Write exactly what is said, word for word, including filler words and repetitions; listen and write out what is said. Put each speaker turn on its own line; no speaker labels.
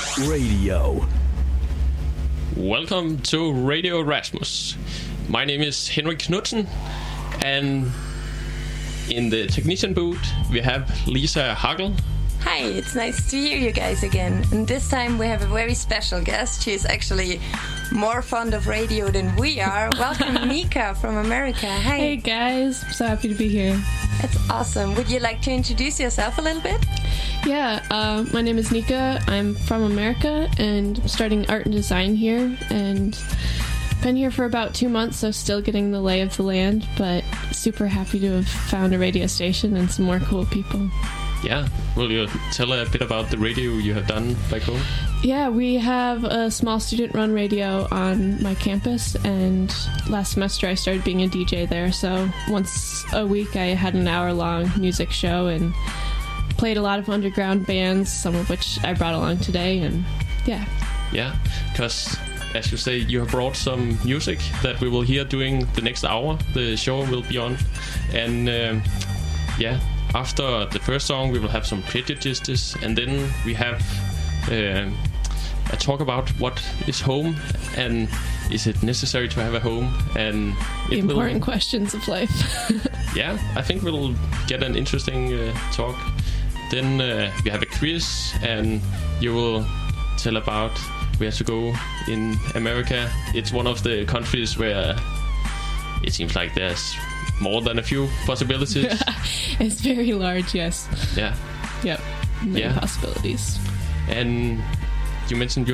Radio.
Welcome to Radio Rasmus. My name is Henrik Knudsen, and in the technician booth we have Lisa Hagel.
Hi, it's nice to hear you guys again. And this time we have a very special guest. She's actually more fond of radio than we are. Welcome, Nika from America. Hi.
Hey guys, I'm so happy to be here.
That's awesome. Would you like to introduce yourself a little bit?
Yeah, uh, my name is Nika. I'm from America and I'm studying art and design here. And been here for about two months, so still getting the lay of the land, but super happy to have found a radio station and some more cool people.
Yeah, will you tell a bit about the radio you have done back home?
Yeah, we have a small student-run radio on my campus, and last semester I started being a D J there, so once a week I had an hour-long music show and played a lot of underground bands, some of which I brought along today, and yeah.
Yeah, because as you say, you have brought some music that we will hear during the next hour. The show will be on, and um, yeah. After the first song, we will have some prejudices, and then we have uh, a talk about what is home and is it necessary to have a home, and
the
it
important
will,
questions of life.
Yeah, I think we'll get an interesting uh, talk. Then uh, we have a quiz, and you will tell about where to go in America. It's one of the countries where it seems like there's more than a few possibilities.
It's very large, yes.
Yeah.
Yep. Many
yeah.
possibilities.
And you mentioned you